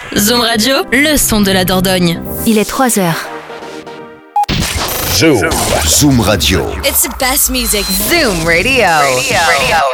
Zoom Radio, le son de la Dordogne. Il est 3h. Zoom Radio. It's the best music. Zoom Radio.